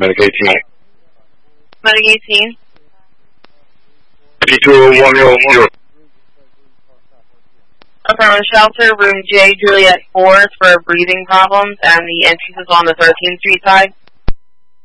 Medic 18. Medic 18. 52-1-0-0. Affirmative shelter, room J, Juliet 4 for breathing problems, and the entrance is on the 13th Street side.